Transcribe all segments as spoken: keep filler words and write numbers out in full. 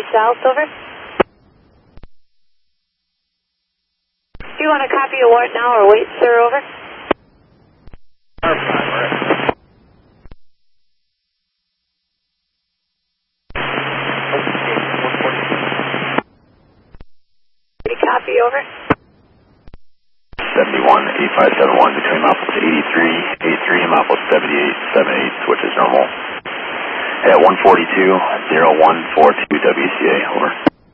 south, over. Do you want to copy a warrant now or wait, sir, over? Copy, over. seventy-one, eight five seven one between Mouths eighty-three, eighty-three and Mouths seventy-eight, seventy-eight, switch is normal. At one forty-two, zero one four two W C A, over.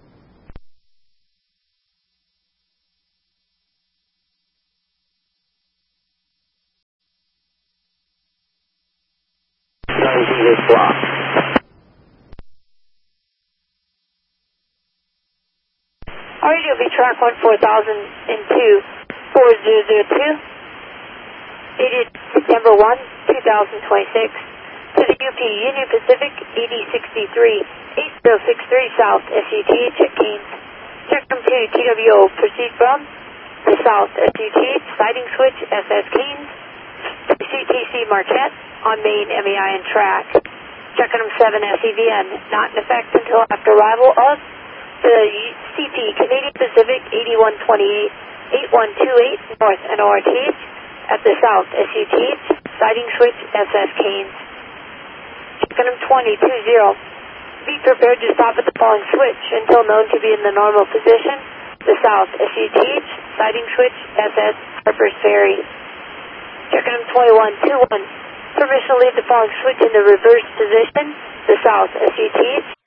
R D will be track one four thousand two, four zero zero two, dated September first, two thousand twenty-six, to the U P Union Pacific eighty sixty-three, eight zero six three South S U T H at Keynes. Check from to T W O, proceed from the South S U T H, sighting switch S S Keynes, to C T C Marquette on main M E I and track. Check on seven S E V N, not in effect until after arrival of the C P Canadian Pacific eighty-one twenty-eight, eighty-one twenty-eight North N O R T H at the South S U T H, sighting switch S S Keynes. Check on twenty twenty. Be prepared to stop at the following switch until known to be in the normal position. The South S U T H, sighting switch S S Harper's Ferry. Check on twenty-one twenty-one. Permission to leave the following switch in the reverse position. The South S U T H,